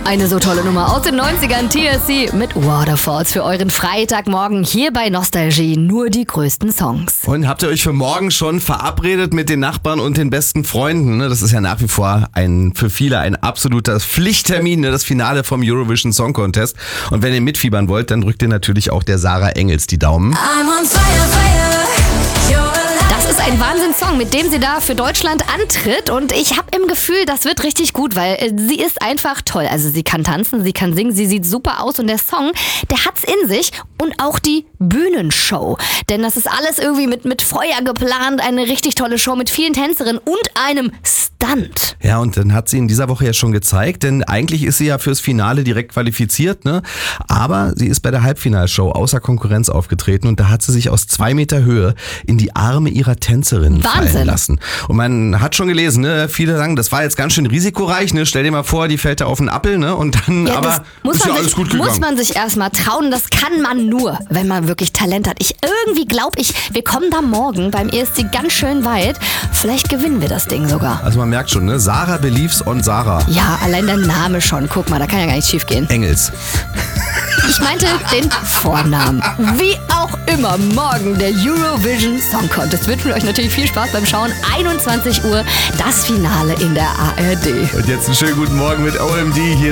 Eine so tolle Nummer aus den 90ern, TLC mit Waterfalls für euren Freitagmorgen hier bei Nostalgie. Nur die größten Songs. Und habt ihr euch für morgen schon verabredet mit den Nachbarn und den besten Freunden? Das ist ja nach wie vor für viele ein absoluter Pflichttermin, das Finale vom Eurovision Song Contest. Und wenn ihr mitfiebern wollt, dann drückt ihr natürlich auch der Sarah Engels die Daumen. Das ist ein Wahnsinnssong, mit dem sie da für Deutschland antritt, und ich habe im Gefühl, das wird richtig gut, weil sie ist einfach toll. Also sie kann tanzen, sie kann singen, sie sieht super aus, und der Song, der hat's in sich, und auch die Bühnenshow. Denn das ist alles irgendwie mit Feuer geplant, eine richtig tolle Show mit vielen Tänzerinnen und einem Stunt. Ja, und dann hat sie in dieser Woche ja schon gezeigt, denn eigentlich ist sie ja fürs Finale direkt qualifiziert, ne? Aber sie ist bei der Halbfinalshow außer Konkurrenz aufgetreten, und da hat sie sich aus 2 Meter Höhe in die Arme ihrer Tänzerin fallen lassen. Und man hat schon gelesen, ne? Viele sagen, das war jetzt ganz schön risikoreich, ne? Stell dir mal vor, die fällt da auf den Appel, ne? Und dann, ja, aber ist ja alles gut gegangen. Muss man sich erstmal trauen, das kann man nur, wenn man wirklich Talent hat. Irgendwie glaube ich, wir kommen da morgen beim ESC ganz schön weit. Vielleicht gewinnen wir das Ding sogar. Also man merkt schon, ne? Sarah believes on Sarah. Ja, allein der Name schon. Guck mal, da kann ja gar nicht schief gehen. Engels. Ich meinte den Vornamen. Wie auch immer, morgen der Eurovision Song Contest. Wünschen wir euch natürlich viel Spaß beim Schauen. 21 Uhr, das Finale in der ARD. Und jetzt einen schönen guten Morgen mit OMD hier.